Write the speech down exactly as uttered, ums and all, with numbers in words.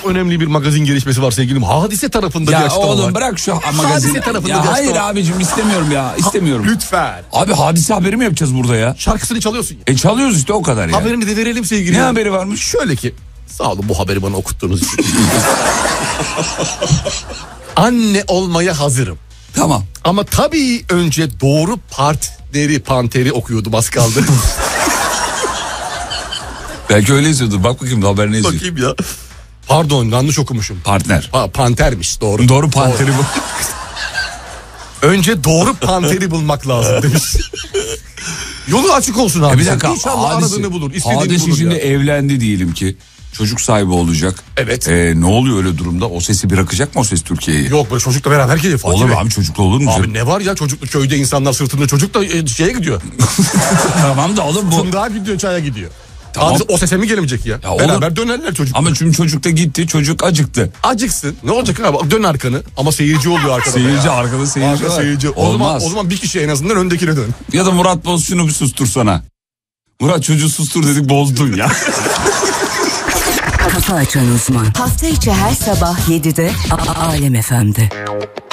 çok önemli bir magazin gelişmesi var sevgilim. Hadise tarafında ya bir açıklama var. Ya oğlum bırak şu magazin. Hadise tarafında ya bir hayır açıklama. abicim istemiyorum ya istemiyorum. Ha, lütfen. Abi hadise haberi mi yapacağız burada ya? Şarkısını çalıyorsun ya. E çalıyoruz işte o kadar ya. Haberini de verelim sevgilim. Ne haberi varmış? Şöyle ki. Sağ olun bu haberi bana okuttuğunuz için. Anne olmaya hazırım. Tamam. Ama tabii önce doğru partneri panteri okuyordum az kaldı. Belki öyle yazıyordur. Bak bakayım haber ne yazıyor. Bakayım ya. Pardon yanlış okumuşum. Partner. Pa- pantermiş doğru. Doğru panteri bu. Önce doğru panteri bulmak lazım demiş. Yolu açık olsun abi. E bir dakika. İnşallah Hadise, aradığını bulur. İstediğini Hadise bulur şimdi ya. evlendi diyelim ki. Çocuk sahibi olacak. Evet. Ee, ne oluyor öyle durumda? O sesi bırakacak mı o ses Türkiye'ye? Yok böyle çocukla beraber geliyor Fatih Olur Bey. abi çocuklu olur mu? Abi ne var ya çocuklu köyde insanlar sırtında çocuk da e, şeye gidiyor. Tamam da oğlum bu. Fındığa gidiyor çaya gidiyor. Tamam. Abi, o sese mi gelemeyecek ya? Ya beraber olur. dönerler çocuk. Ama çünkü çocuk da gitti, çocuk acıktı. Acıksın. Ne olacak abi? Dön arkanı ama seyirci oluyor arkada. Seyirci ya. arkada seyirci Arka var. seyirci. O zaman, Olmaz. o zaman bir kişi en azından öndekine dön. Ya da Murat Boz şunu bir sustursana. Murat çocuğu sustur dedik bozdun ya. Kafa Açan Uzman. Hafta içi her sabah yedide A- Alem F M'de.